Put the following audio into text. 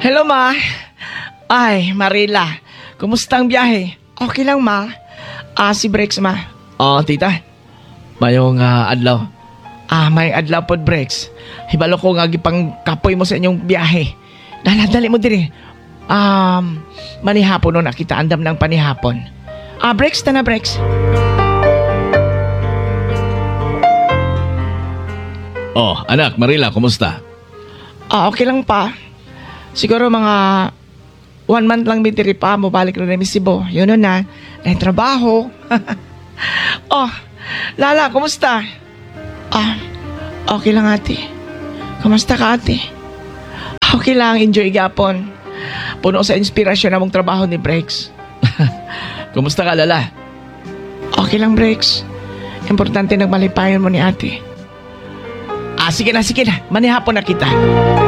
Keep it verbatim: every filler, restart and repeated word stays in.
Hello, ma. Ay, Marila. Kumusta ang biyahe? Okay lang, ma. Ah, si Brex, ma. Oh, tita. Mayong ah, adlaw. Ah, may adlaw pod, Brex. Hibalo ko nga gipang kapoy mo sa inyong biyahe. Daladali mo diri. Um, manihapon no nakita andam ng panihapon. Ah, Brex ta na, Brex. Oh, anak, Marila, kumusta? Ah, okay lang pa. Siguro mga one month lang bitiri pa, mabalik na namin Cebu. Yun nun na, na trabaho. Oh, Lala, kumusta? Ah, okay lang ate. Kumusta ka ate? Okay lang, enjoy gapon. Puno sa inspirasyon namong trabaho ni Brex. Kumusta ka, Lala? Okay lang, Brex. Importante nagmalipayon mo ni ate. Ah, sige na, sige na. Manihapon na kita.